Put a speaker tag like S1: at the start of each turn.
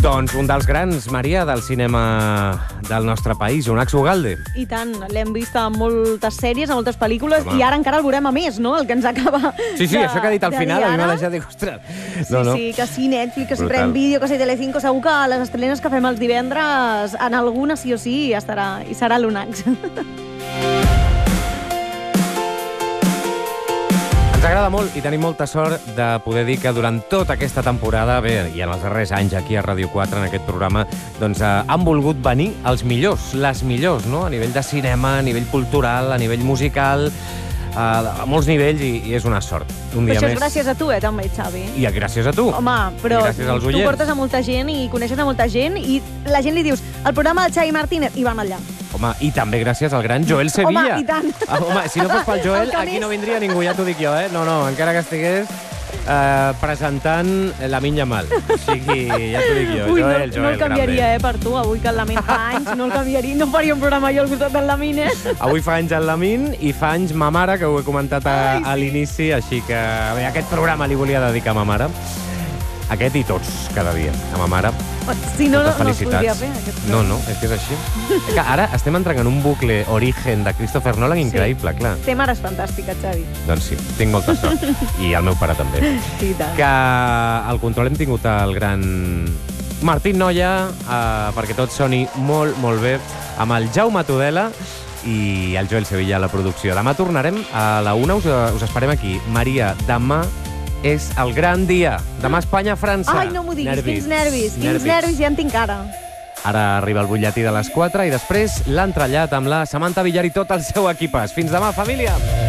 S1: Doncs un dels grans, Maria, del cinema del nostre país, Onax Ugalde.
S2: I tant, l'hem vist a moltes sèries, a moltes pel·lícules, i ara encara el veurem a més, no? El que ens acaba
S1: Sí, això que ha dit al final, a mi m'ha deixat dir, ostres...
S2: Sí, que sí, Netflix, que sí, Prime Video, que sí, Telecinco, segur que a les estrenes que fem els divendres, en alguna sí o sí estarà, i serà l'Onax.
S1: Ens agrada molt i tenim molta sort de poder dir que durant tota aquesta temporada, bé, i en els darrers anys aquí a Ràdio 4, en aquest programa, doncs han volgut venir els millors, les millors, no? A nivell de cinema, a nivell cultural, a nivell musical, a molts nivells, i és una sort. Un dia
S2: això
S1: més.
S2: És gràcies a tu, també, Xavi.
S1: I gràcies a tu.
S2: Home, però
S1: tu
S2: portes a molta gent i coneixes a molta gent i la gent li dius, el programa del Xavi Martínez, i van allà.
S1: Home, i també gràcies al gran Joel Sevilla.
S2: Home, i tant.
S1: Home, si no fos pel Joel, aquí no vindria ningú, ja t'ho dic jo, eh? No, encara que estigués presentant Lamine Yamal. O sigui, ja t'ho dic jo.
S2: Ui,
S1: Joel,
S2: no el canviaria, per tu, avui que el Lamine fa anys, no el canviaria, no faria un programa jo al costat del Lamine.
S1: Avui fa anys el Lamine i fa anys ma mare, que ho he comentat a l'inici, així que bé, aquest programa li volia dedicar a ma mare. Aquest i tots, cada dia, a ma mare.
S2: Si no, no es podria fer.
S1: No, és que és així. Que ara estem entrant en un bucle Origen de Christopher Nolan increïble, clar.
S2: Té mares fantàstiques, Xavi.
S1: Doncs sí, tinc molta sort. I el meu pare també.
S2: Sí, tant.
S1: Que al control hem tingut el gran Martín Noia, perquè tot soni molt, molt bé, amb el Jaume Tudela i el Joel Sevilla a la producció. Demà tornarem a la 1, us esperem aquí. Maria, demà és el gran dia. Demà Espanya-França.
S2: Ai, no m'ho diguis, quins nervis, ja en tinc ara.
S1: Ara arriba el butlletí de les 4 i després l'ha entrellat amb la Samantha Villar i tot el seu equipàs. Fins demà, família!